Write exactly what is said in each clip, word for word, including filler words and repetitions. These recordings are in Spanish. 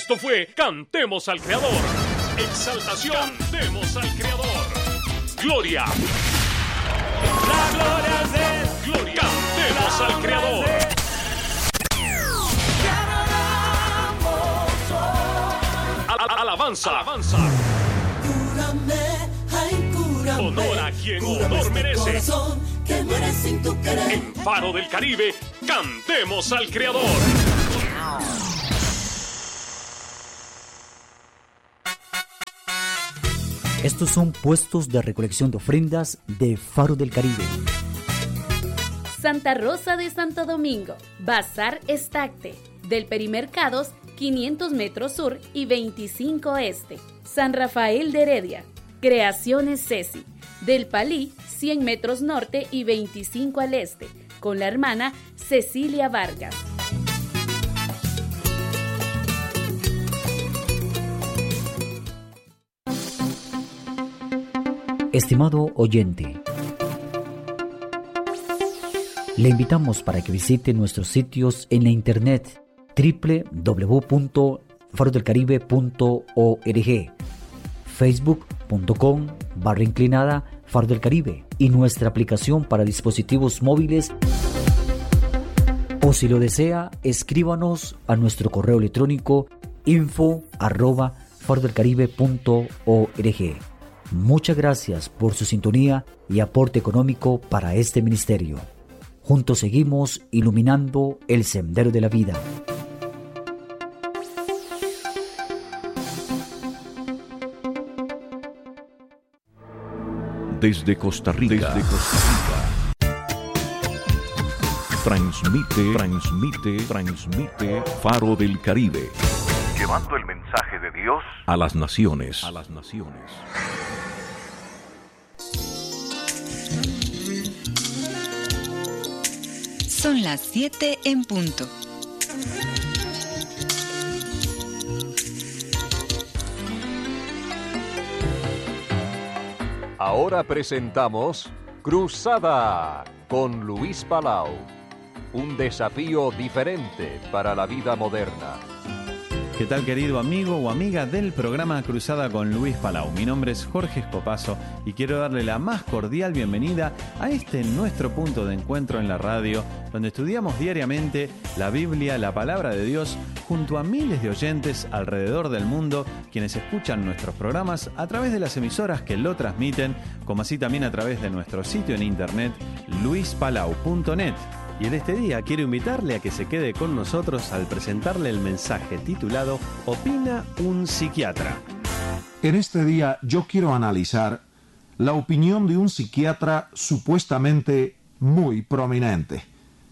Esto fue Cantemos al Creador. Exaltación, cantemos al Creador. Gloria. La gloria es de Gloria. Cantemos al Creador. Al- alabanza. Alabanza. Cúrame, ay, cúrame. Honor a quien Cúrame honor este merece. corazón que muere sin tu querer. En Faro del Caribe, cantemos al Creador. Estos son puestos de recolección de ofrendas de Faro del Caribe. Santa Rosa de Santo Domingo, Bazar Estacte, del Perimercados, quinientos metros sur y veinticinco este. San Rafael de Heredia, Creaciones Ceci, del Palí, cien metros norte y veinticinco al este, con la hermana Cecilia Vargas. Estimado oyente, le invitamos para que visite nuestros sitios en la internet doble u doble u doble u punto faro del caribe punto org, facebook punto com barra inclinada Faro del Caribe y nuestra aplicación para dispositivos móviles. O si lo desea, escríbanos a nuestro correo electrónico info arroba faro del caribe punto org. Muchas gracias por su sintonía y aporte económico para este ministerio. Juntos seguimos iluminando el sendero de la vida. Desde Costa Rica. Desde Costa Rica. Transmite, transmite, transmite Faro del Caribe. Llevando el mensaje de Dios a las naciones. A las naciones. Son las siete en punto. Ahora presentamos Cruzada con Luis Palau. Un desafío diferente para la vida moderna. ¿Qué tal, querido amigo o amiga del programa Cruzada con Luis Palau? Mi nombre es Jorge Escopazo y quiero darle la más cordial bienvenida a este nuestro punto de encuentro en la radio, donde estudiamos diariamente la Biblia, la palabra de Dios, junto a miles de oyentes alrededor del mundo, quienes escuchan nuestros programas a través de las emisoras que lo transmiten, como así también a través de nuestro sitio en internet luis palau punto net. Y en este día quiero invitarle a que se quede con nosotros al presentarle el mensaje titulado Opina un psiquiatra. En este día yo quiero analizar la opinión de un psiquiatra supuestamente muy prominente.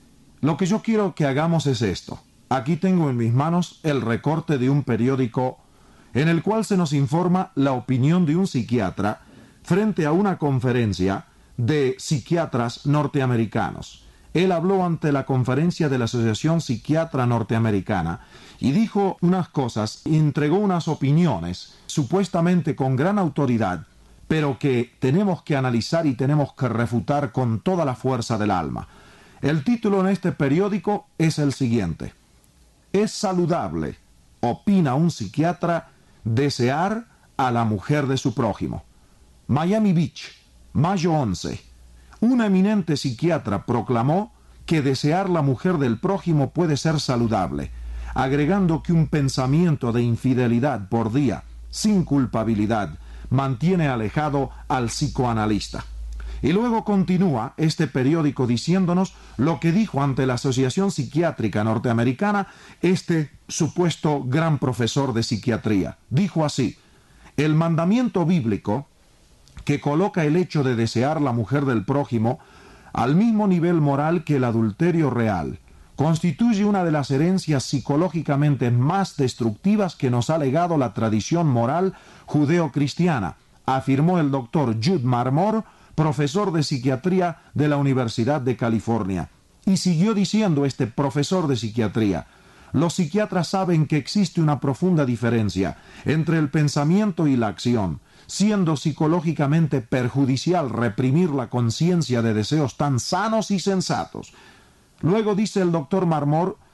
Lo que yo quiero que hagamos es esto. Aquí tengo en mis manos el recorte de un periódico en el cual se nos informa la opinión de un psiquiatra frente a una conferencia de psiquiatras norteamericanos. Él habló ante la conferencia de la Asociación Psiquiatra Norteamericana y dijo unas cosas, entregó unas opiniones, supuestamente con gran autoridad, pero que tenemos que analizar y tenemos que refutar con toda la fuerza del alma. El título en este periódico es el siguiente: ¿Es saludable, opina un psiquiatra, desear a la mujer de su prójimo? Miami Beach, mayo once. Un eminente psiquiatra proclamó que desear la mujer del prójimo puede ser saludable, agregando que un pensamiento de infidelidad por día, sin culpabilidad, mantiene alejado al psicoanalista. Y luego continúa este periódico diciéndonos lo que dijo ante la Asociación Psiquiátrica Norteamericana este supuesto gran profesor de psiquiatría. Dijo así: el mandamiento bíblico que coloca el hecho de desear la mujer del prójimo al mismo nivel moral que el adulterio real, constituye una de las herencias psicológicamente más destructivas que nos ha legado la tradición moral judeocristiana, afirmó el doctor Jude Marmor, profesor de psiquiatría de la Universidad de California. Y siguió diciendo este profesor de psiquiatría: los psiquiatras saben que existe una profunda diferencia entre el pensamiento y la acción, siendo psicológicamente perjudicial reprimir la conciencia de deseos tan sanos y sensatos. Luego dice el doctor Marmor,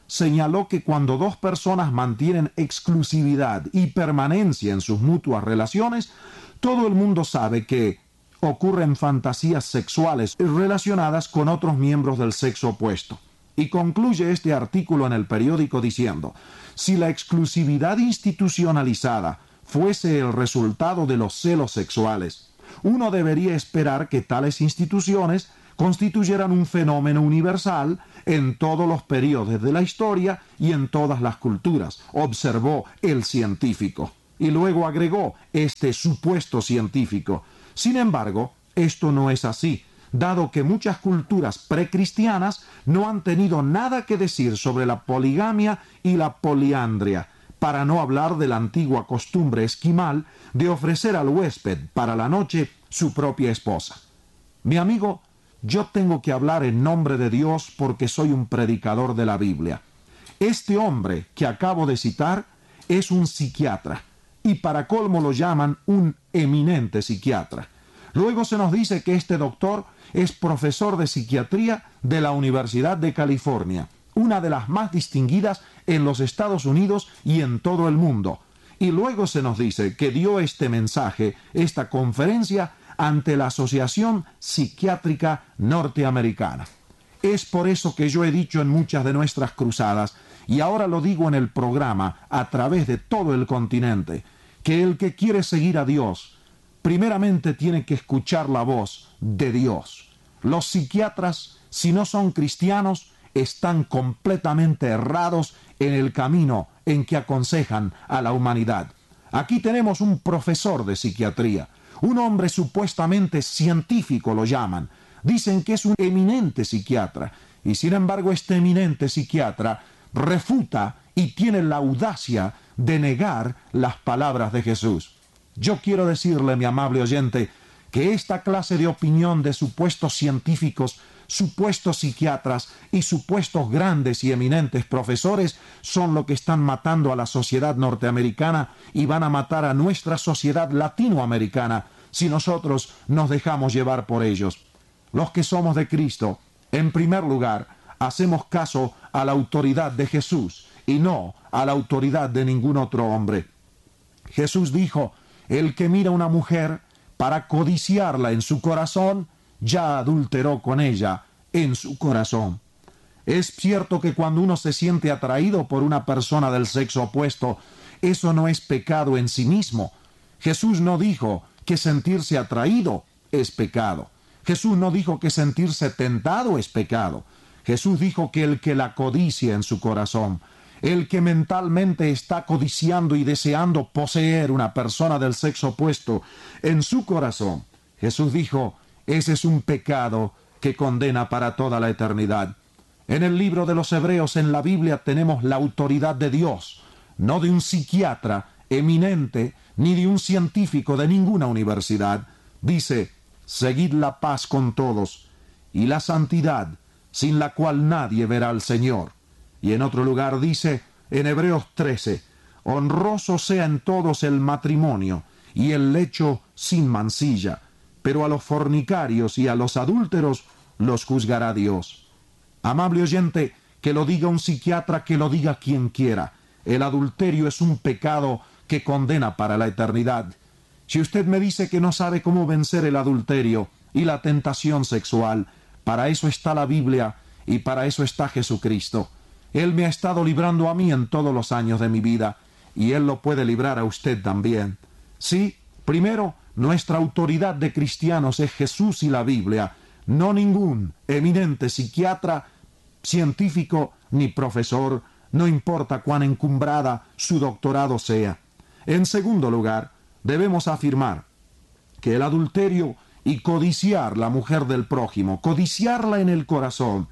señaló que cuando dos personas mantienen exclusividad y permanencia en sus mutuas relaciones, todo el mundo sabe que ocurren fantasías sexuales relacionadas con otros miembros del sexo opuesto. Y concluye este artículo en el periódico diciendo: si la exclusividad institucionalizada fuese el resultado de los celos sexuales, uno debería esperar que tales instituciones constituyeran un fenómeno universal en todos los periodos de la historia y en todas las culturas, observó el científico. Y luego agregó este supuesto científico: sin embargo, esto no es así, dado que muchas culturas precristianas no han tenido nada que decir sobre la poligamia y la poliandria, para no hablar de la antigua costumbre esquimal de ofrecer al huésped para la noche su propia esposa. Mi amigo, yo tengo que hablar en nombre de Dios porque soy un predicador de la Biblia. Este hombre que acabo de citar es un psiquiatra, y para colmo lo llaman un eminente psiquiatra. Luego se nos dice que este doctor es profesor de psiquiatría de la Universidad de California, una de las más distinguidas en los Estados Unidos y en todo el mundo. Y luego se nos dice que dio este mensaje, esta conferencia, ante la Asociación Psiquiátrica Norteamericana. Es por eso que yo he dicho en muchas de nuestras cruzadas, y ahora lo digo en el programa a través de todo el continente, que el que quiere seguir a Dios, primeramente tiene que escuchar la voz de Dios. Los psiquiatras, si no son cristianos, están completamente errados en el camino en que aconsejan a la humanidad. Aquí tenemos un profesor de psiquiatría, un hombre supuestamente científico lo llaman. Dicen que es un eminente psiquiatra, y sin embargo este eminente psiquiatra refuta y tiene la audacia de negar las palabras de Jesús. Yo quiero decirle, mi amable oyente, que esta clase de opinión de supuestos científicos, supuestos psiquiatras y supuestos grandes y eminentes profesores son lo que están matando a la sociedad norteamericana y van a matar a nuestra sociedad latinoamericana si nosotros nos dejamos llevar por ellos. Los que somos de Cristo, en primer lugar, hacemos caso a la autoridad de Jesús y no a la autoridad de ningún otro hombre. Jesús dijo: el que mira a una mujer para codiciarla en su corazón, ya adulteró con ella en su corazón. Es cierto que cuando uno se siente atraído por una persona del sexo opuesto, eso no es pecado en sí mismo. Jesús no dijo que sentirse atraído es pecado. Jesús no dijo que sentirse tentado es pecado. Jesús dijo que el que la codicia en su corazón, el que mentalmente está codiciando y deseando poseer una persona del sexo opuesto en su corazón, Jesús dijo, ese es un pecado que condena para toda la eternidad. En el libro de los Hebreos, en la Biblia, tenemos la autoridad de Dios, no de un psiquiatra eminente, ni de un científico de ninguna universidad. Dice: seguid la paz con todos y la santidad, sin la cual nadie verá al Señor. Y en otro lugar dice, en Hebreos trece, honroso sea en todos el matrimonio y el lecho sin mancilla, pero a los fornicarios y a los adúlteros los juzgará Dios. Amable oyente, que lo diga un psiquiatra, que lo diga quien quiera, el adulterio es un pecado que condena para la eternidad. Si usted me dice que no sabe cómo vencer el adulterio y la tentación sexual, para eso está la Biblia y para eso está Jesucristo. Él me ha estado librando a mí en todos los años de mi vida, y Él lo puede librar a usted también. Sí, primero, nuestra autoridad de cristianos es Jesús y la Biblia, no ningún eminente psiquiatra, científico ni profesor, no importa cuán encumbrada su doctorado sea. En segundo lugar, debemos afirmar que el adulterio y codiciar la mujer del prójimo, codiciarla en el corazón,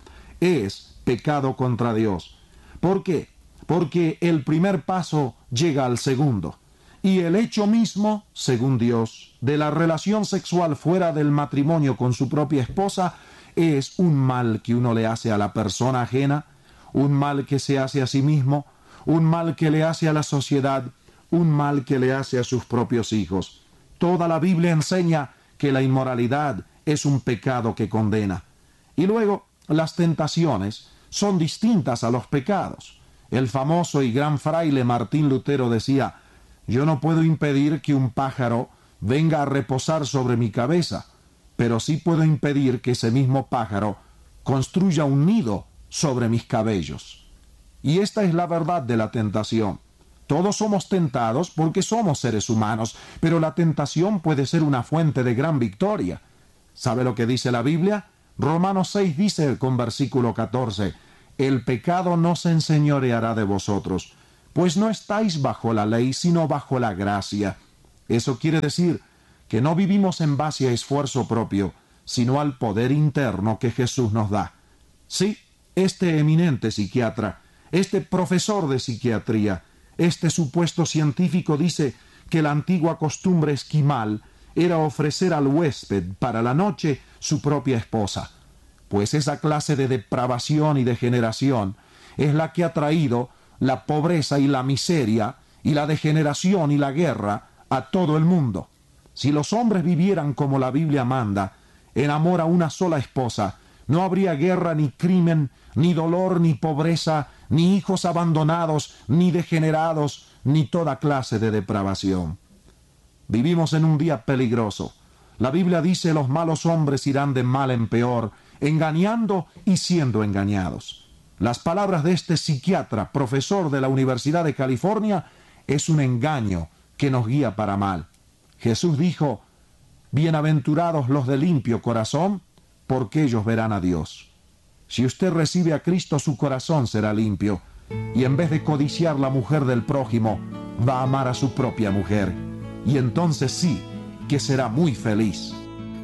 es pecado contra Dios. ¿Por qué? Porque el primer paso llega al segundo. Y el hecho mismo, según Dios, de la relación sexual fuera del matrimonio con su propia esposa, es un mal que uno le hace a la persona ajena, un mal que se hace a sí mismo, un mal que le hace a la sociedad, un mal que le hace a sus propios hijos. Toda la Biblia enseña que la inmoralidad es un pecado que condena. Y luego, las tentaciones son distintas a los pecados. El famoso y gran fraile Martín Lutero decía: yo no puedo impedir que un pájaro venga a reposar sobre mi cabeza, pero sí puedo impedir que ese mismo pájaro construya un nido sobre mis cabellos. Y esta es la verdad de la tentación. Todos somos tentados porque somos seres humanos, pero la tentación puede ser una fuente de gran victoria. ¿Sabe lo que dice la Biblia? Romanos seis dice con versículo catorce: el pecado no se enseñoreará de vosotros, pues no estáis bajo la ley, sino bajo la gracia. Eso quiere decir que no vivimos en base a esfuerzo propio, sino al poder interno que Jesús nos da. Sí, este eminente psiquiatra, este profesor de psiquiatría, este supuesto científico dice que la antigua costumbre esquimal era ofrecer al huésped para la noche su propia esposa, pues esa clase de depravación y degeneración es la que ha traído la pobreza y la miseria y la degeneración y la guerra a todo el mundo. Si los hombres vivieran como la Biblia manda, en amor a una sola esposa, no habría guerra, ni crimen, ni dolor, ni pobreza, ni hijos abandonados, ni degenerados, ni toda clase de depravación. Vivimos en un día peligroso. La Biblia dice: los malos hombres irán de mal en peor, engañando y siendo engañados. Las palabras de este psiquiatra, profesor de la Universidad de California, es un engaño que nos guía para mal. Jesús dijo: bienaventurados los de limpio corazón, porque ellos verán a Dios. Si usted recibe a Cristo, su corazón será limpio, y en vez de codiciar la mujer del prójimo, va a amar a su propia mujer, y entonces sí que será muy feliz.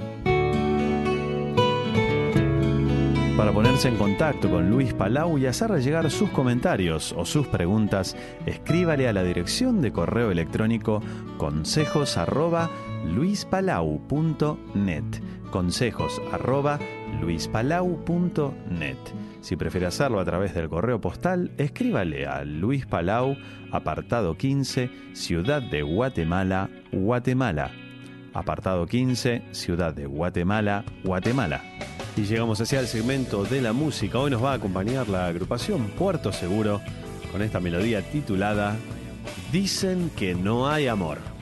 Para ponerse en contacto con Luis Palau y hacerle llegar sus comentarios o sus preguntas, escríbale a la dirección de correo electrónico consejos arroba luispalau punto net. Consejos arroba luispalau punto net. Si prefiere hacerlo a través del correo postal, escríbale a Luis Palau, apartado quince, Ciudad de Guatemala, Guatemala. Apartado quince, Ciudad de Guatemala, Guatemala. Y llegamos hacia el segmento de la música. Hoy nos va a acompañar la agrupación Puerto Seguro con esta melodía titulada Dicen que no hay amor.